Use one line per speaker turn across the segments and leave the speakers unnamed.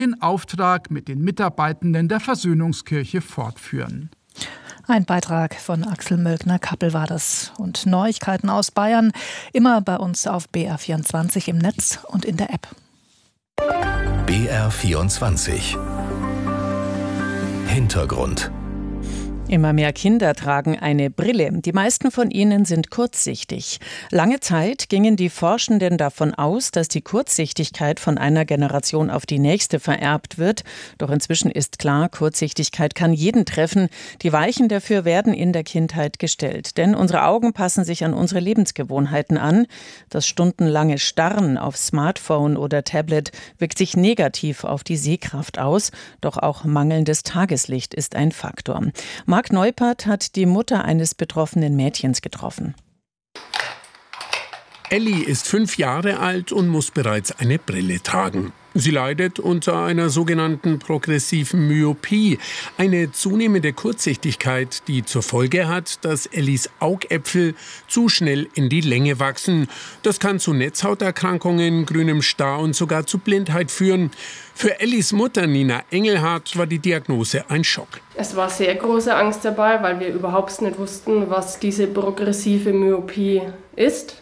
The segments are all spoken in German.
in Auftrag mit den Mitarbeitenden der Versöhnungskirche fortführen.
Ein Beitrag von Axel Mölkner-Kappel war das. Und Neuigkeiten aus Bayern immer bei uns auf BR24 im Netz und in der App.
BR24 Hintergrund.
Immer mehr Kinder tragen eine Brille. Die meisten von ihnen sind kurzsichtig. Lange Zeit gingen die Forschenden davon aus, dass die Kurzsichtigkeit von einer Generation auf die nächste vererbt wird. Doch inzwischen ist klar, Kurzsichtigkeit kann jeden treffen. Die Weichen dafür werden in der Kindheit gestellt. Denn unsere Augen passen sich an unsere Lebensgewohnheiten an. Das stundenlange Starren auf Smartphone oder Tablet wirkt sich negativ auf die Sehkraft aus. Doch auch mangelndes Tageslicht ist ein Faktor. Marc Neupert hat die Mutter eines betroffenen Mädchens getroffen.
Elli ist 5 Jahre alt und muss bereits eine Brille tragen. Sie leidet unter einer sogenannten progressiven Myopie, eine zunehmende Kurzsichtigkeit, die zur Folge hat, dass Ellis Augäpfel zu schnell in die Länge wachsen. Das kann zu Netzhauterkrankungen, grünem Star und sogar zu Blindheit führen. Für Ellis Mutter Nina Engelhardt war die Diagnose ein Schock.
Es war sehr große Angst dabei, weil wir überhaupt nicht wussten, was diese progressive Myopie ist.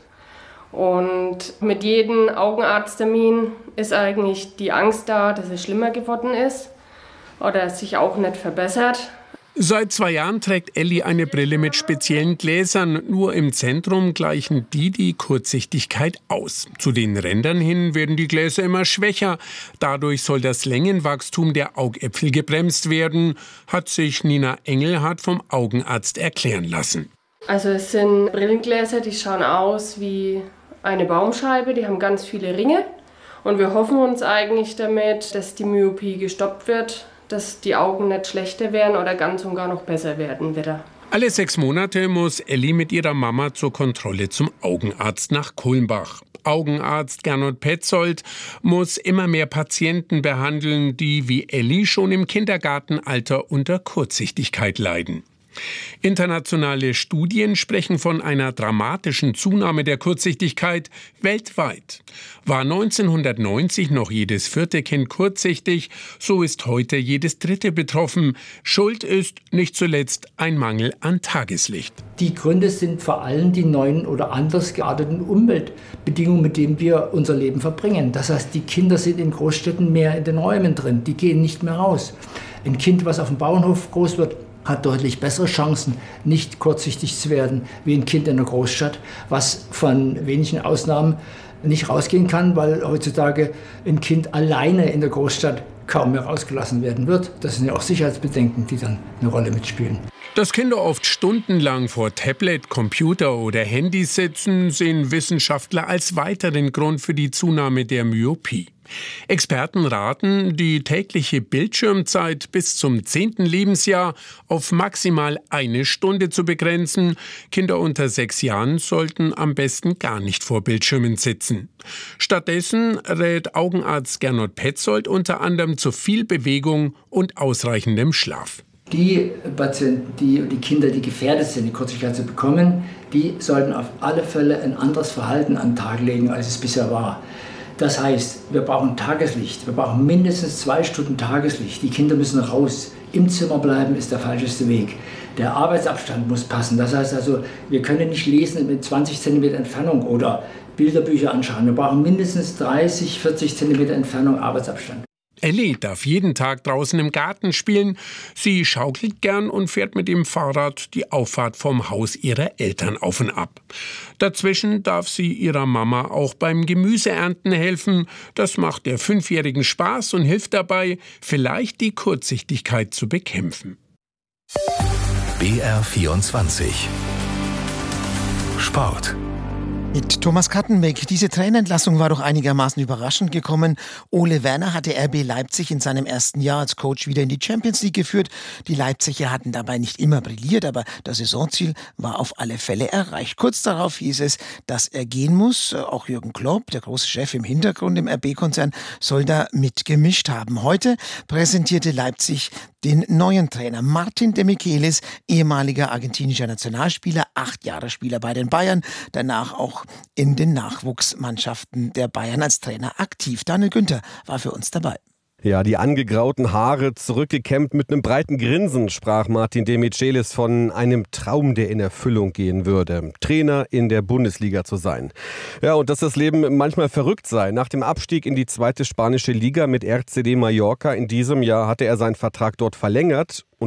Und mit jedem Augenarzttermin ist eigentlich die Angst da, dass es schlimmer geworden ist oder es sich auch nicht verbessert.
Seit 2 Jahren trägt Elli eine Brille mit speziellen Gläsern. Nur im Zentrum gleichen die Kurzsichtigkeit aus. Zu den Rändern hin werden die Gläser immer schwächer. Dadurch soll das Längenwachstum der Augäpfel gebremst werden, hat sich Nina Engelhardt vom Augenarzt erklären lassen.
Also es sind Brillengläser, die schauen aus wie eine Baumscheibe, die haben ganz viele Ringe. Und wir hoffen uns eigentlich damit, dass die Myopie gestoppt wird, dass die Augen nicht schlechter werden oder ganz und gar noch besser werden wieder.
Alle 6 Monate muss Elli mit ihrer Mama zur Kontrolle zum Augenarzt nach Kulmbach. Augenarzt Gernot Petzold muss immer mehr Patienten behandeln, die wie Elli schon im Kindergartenalter unter Kurzsichtigkeit leiden. Internationale Studien sprechen von einer dramatischen Zunahme der Kurzsichtigkeit weltweit. War 1990 noch jedes 4. Kind kurzsichtig, so ist heute jedes 3. betroffen. Schuld ist nicht zuletzt ein Mangel an Tageslicht.
Die Gründe sind vor allem die neuen oder anders gearteten Umweltbedingungen, mit denen wir unser Leben verbringen. Das heißt, die Kinder sind in Großstädten mehr in den Räumen drin, die gehen nicht mehr raus. Ein Kind, was auf dem Bauernhof groß wird, hat deutlich bessere Chancen, nicht kurzsichtig zu werden, wie ein Kind in einer Großstadt, was von wenigen Ausnahmen nicht rausgehen kann, weil heutzutage ein Kind alleine in der Großstadt kaum mehr rausgelassen werden wird. Das sind ja auch Sicherheitsbedenken, die dann eine Rolle mitspielen.
Dass Kinder oft stundenlang vor Tablet, Computer oder Handys sitzen, sehen Wissenschaftler als weiteren Grund für die Zunahme der Myopie. Experten raten, die tägliche Bildschirmzeit bis zum 10. Lebensjahr auf maximal 1 Stunde zu begrenzen. Kinder unter 6 Jahren sollten am besten gar nicht vor Bildschirmen sitzen. Stattdessen rät Augenarzt Gernot Petzold unter anderem zu viel Bewegung und ausreichendem Schlaf.
Die Patienten, die Kinder, die gefährdet sind, die Kurzsichtigkeit zu bekommen, die sollten auf alle Fälle ein anderes Verhalten an den Tag legen, als es bisher war. Das heißt, wir brauchen Tageslicht. Wir brauchen mindestens 2 Stunden Tageslicht. Die Kinder müssen raus. Im Zimmer bleiben ist der falscheste Weg. Der Arbeitsabstand muss passen. Das heißt also, wir können nicht lesen mit 20 cm Entfernung oder Bilderbücher anschauen. Wir brauchen mindestens 30, 40 cm Entfernung Arbeitsabstand.
Elli darf jeden Tag draußen im Garten spielen. Sie schaukelt gern und fährt mit dem Fahrrad die Auffahrt vom Haus ihrer Eltern auf und ab. Dazwischen darf sie ihrer Mama auch beim Gemüseernten helfen. Das macht der 5-Jährigen Spaß und hilft dabei, vielleicht die Kurzsichtigkeit zu bekämpfen.
BR24 Sport.
Mit Thomas Kattenbeck. Diese Trainerentlassung war doch einigermaßen überraschend gekommen. Ole Werner hatte RB Leipzig in seinem ersten Jahr als Coach wieder in die Champions League geführt. Die Leipziger hatten dabei nicht immer brilliert, aber das Saisonziel war auf alle Fälle erreicht. Kurz darauf hieß es, dass er gehen muss. Auch Jürgen Klopp, der große Chef im Hintergrund im RB-Konzern, soll da mitgemischt haben. Heute präsentierte Leipzig den neuen Trainer Martin de Michelis, ehemaliger argentinischer Nationalspieler, 8 Jahre Spieler bei den Bayern, danach auch in den Nachwuchsmannschaften der Bayern als Trainer aktiv. Daniel Günther war für uns dabei.
Ja, die angegrauten Haare zurückgekämmt mit einem breiten Grinsen sprach Martin Demichelis von einem Traum, der in Erfüllung gehen würde, Trainer in der Bundesliga zu sein. Ja, und dass das Leben manchmal verrückt sei. Nach dem Abstieg in die 2. spanische Liga mit RCD Mallorca in diesem Jahr hatte er seinen Vertrag dort verlängert.